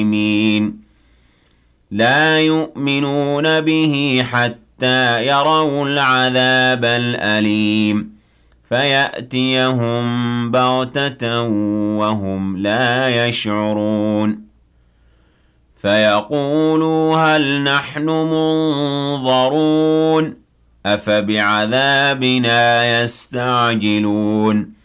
لا يؤمنون به حتى يروا العذاب الأليم فيأتيهم بغتة وهم لا يشعرون فيقولوا هل نحن منظرون أفبعذابنا يستعجلون